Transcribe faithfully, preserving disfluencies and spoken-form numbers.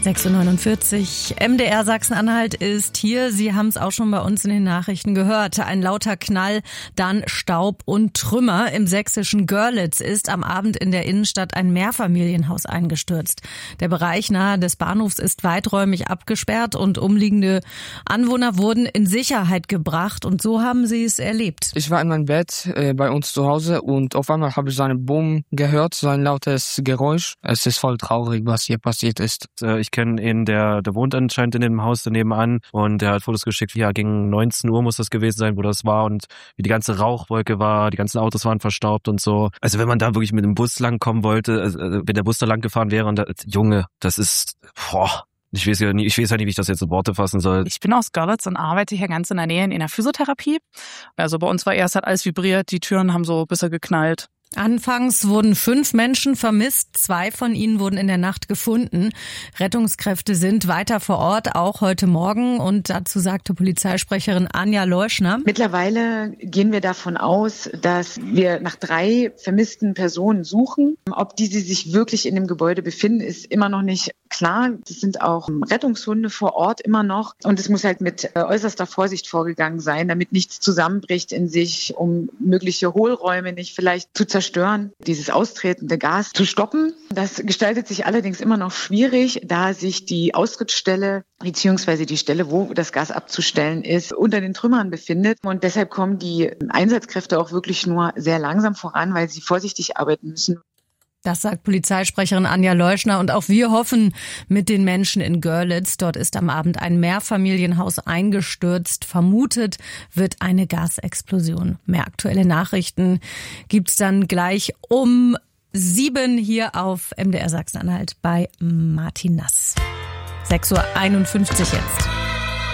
sechs Uhr neunundvierzig. M D R Sachsen-Anhalt ist hier. Sie haben es auch schon bei uns in den Nachrichten gehört. Ein lauter Knall, dann Staub und Trümmer. Im sächsischen Görlitz ist am Abend in der Innenstadt ein Mehrfamilienhaus eingestürzt. Der Bereich nahe des Bahnhofs ist weiträumig abgesperrt und umliegende Anwohner wurden in Sicherheit gebracht. Und so haben sie es erlebt. Ich war in meinem Bett äh, bei uns zu Hause und auf einmal habe ich so einen Boom gehört, so ein lautes Geräusch. Es ist voll traurig, was hier passiert ist. Ich kenne ihn, der, der wohnt anscheinend in dem Haus nebenan und der hat Fotos geschickt. Ja, gegen neunzehn Uhr muss das gewesen sein, wo das war und wie die ganze Rauchwolke war, die ganzen Autos waren verstaubt und so. Also wenn man da wirklich mit dem Bus langkommen wollte, also wenn der Bus da lang gefahren wäre und da, Junge, das ist, boah. Ich weiß ja nicht, ich weiß ja nicht, wie ich das jetzt in Worte fassen soll. Ich bin aus Görlitz und arbeite hier ganz in der Nähe in einer Physiotherapie. Also bei uns war erst, hat alles vibriert, die Türen haben so ein bisschen geknallt. Anfangs wurden fünf Menschen vermisst, zwei von ihnen wurden in der Nacht gefunden. Rettungskräfte sind weiter vor Ort, auch heute Morgen. Und dazu sagte Polizeisprecherin Anja Leuschner: Mittlerweile gehen wir davon aus, dass wir nach drei vermissten Personen suchen. Ob diese sich wirklich in dem Gebäude befinden, ist immer noch nicht klar. Es sind auch Rettungshunde vor Ort immer noch. Und es muss halt mit äußerster Vorsicht vorgegangen sein, damit nichts zusammenbricht in sich, um mögliche Hohlräume nicht vielleicht zu zerstören, dieses austretende Gas zu stoppen. Das gestaltet sich allerdings immer noch schwierig, da sich die Austrittsstelle beziehungsweise die Stelle, wo das Gas abzustellen ist, unter den Trümmern befindet. Und deshalb kommen die Einsatzkräfte auch wirklich nur sehr langsam voran, weil sie vorsichtig arbeiten müssen. Das sagt Polizeisprecherin Anja Leuschner. Und auch wir hoffen mit den Menschen in Görlitz. Dort ist am Abend ein Mehrfamilienhaus eingestürzt. Vermutet wird eine Gasexplosion. Mehr aktuelle Nachrichten gibt's dann gleich um sieben hier auf M D R Sachsen-Anhalt bei Martin Nass. sechs Uhr einundfünfzig jetzt.